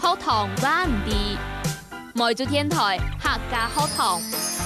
學堂話唔ดี每週天台客家學堂。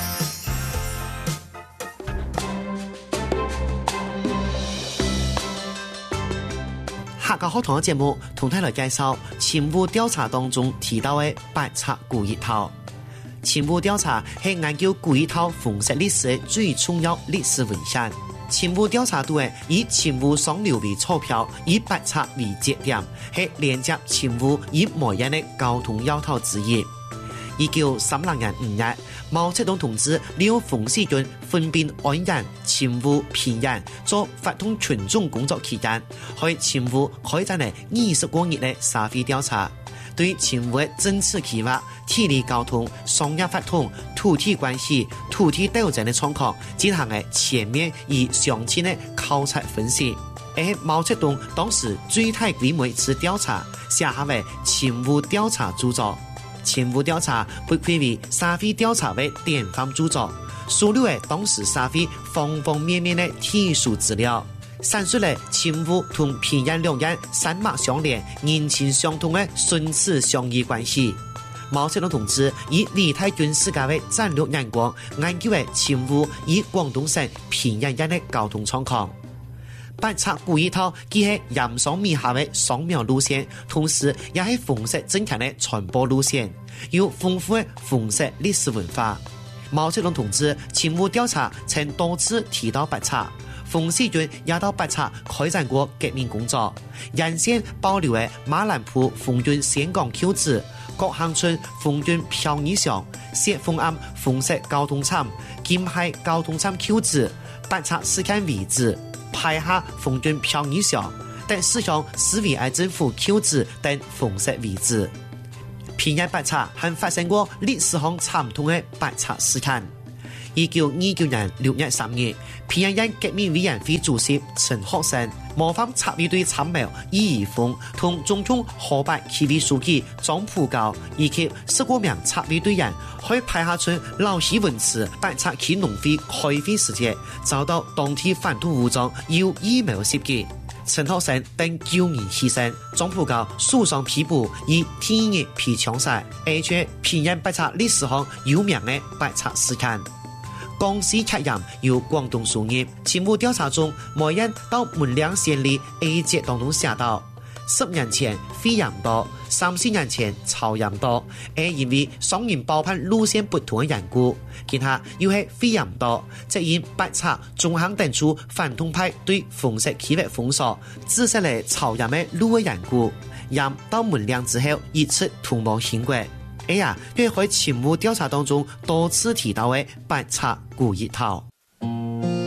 客家學堂嘅節目同大家來介紹前務調查當中提到嘅八冊古熱頭。前務調查係研究古熱頭風俗歷史嘅最重要歷史文獻。前務調查隊以前務上流為坐標，以八冊為節點，係連接前務以每日嘅交通要頭之一。1930年5月，毛澤東同志利用馮世軍分辨安陽、前務、平陽做發動群眾工作期間，喺前務開展了20多日嘅社會調查，對前務嘅政治計劃、體力交通、商業發展、土地關係、土地鬥爭嘅狀況進行了全面而詳盡嘅考察分析。而毛澤東當時最大規模一次調查，寫下為前務調查著作。前務調查被歸為社會調查的典範著作，收錄了當時社會方方面面的技術資料，闡述了前務同平陽兩岸山脈相連、人情相通的唇齒相依關係。毛澤東同志以李太君世界的戰略眼光，研究了前務以廣東省平陽縣的交通狀況。八冊古熱頭既係鹽商米下的商苗路線，同時也係風俗政權的傳播路線，有豐富的風俗歷史文化。毛澤東同志前務調查曾多次提到八冊，馮世軍也到八冊開展過革命工作。沿線保留的馬蘭埔馮軍岘港舊址、國行村馮軍飄衣巷、石鳳庵風俗交通站、金海交通站舊址、八冊試看遺址、排下馮軍飄衣巷等四項市委愛政府舊址等風俗遺址。平陽八冊還發生過歷史上慘痛的八冊事件。1929年6月3日，平陽縣革命委員會主席陳學成模仿察備隊參謀易以豐同中共河北區委書記張普高以及10多名察備隊員去排下村老西文祠八冊區農會開會時節，遭到當地反動武裝有意謀襲擊。陳學成等9人犧牲，張普高受傷皮部以天熱皮槍殺，而且平陽八冊歷史上有名的八冊事件。江西客人由廣東輸入，前務調查中，每人到門梁縣里 A 節當中寫到，10年前飛揚多，30年前朝陽多，而因為雙人包辦路線不同的緣故，其他又係飛揚多，則因八冊中行等處反動派對風俗區域封鎖，致使了朝陽的路的緣故，讓到門梁之後一出圖謀興國。因為喺前務調查當中多次提到嘅八冊古熱頭。